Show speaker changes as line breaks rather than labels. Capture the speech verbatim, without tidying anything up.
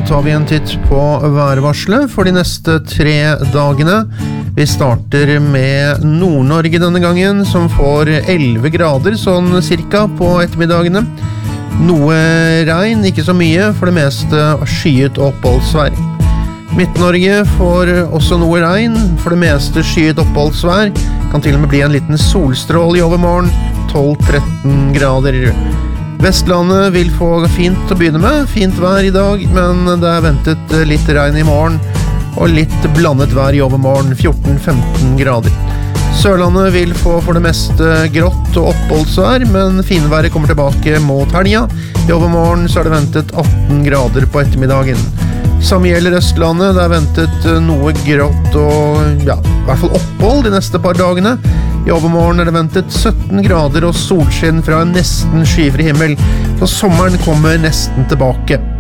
tar vi en titt på værvarselet for de neste tre dagene. Vi starter med Nord-Norge denne gangen, som får elleve grader sånn cirka på ettermiddagene. Noe regn, ikke så mye, for det meste skyet oppholdsvær. Midt-Norge får også noe regn, for det meste skyet oppholdsvær. Kan til og med bli en liten solstrål i overmorgen, tolv til tretten grader. Vestlandet vil få fint å begynne med, fint vær i dag, men det er ventet litt regn i morgen, og litt blandet vær i overmorgen, fjorten til femten grader. Sørlandet vil få for det meste grått og oppholdsvær, men finværet kommer tilbake mot helga. I overmorgen så er det ventet atten grader på ettermiddagen. Samme gjelder Østlandet, det er ventet noe grått og ja, i hvert fall opphold de neste par dagene. I overmorgen er det ventet sytten grader og solskinn fra en nesten skyfri himmel, så sommeren kommer nesten tilbake.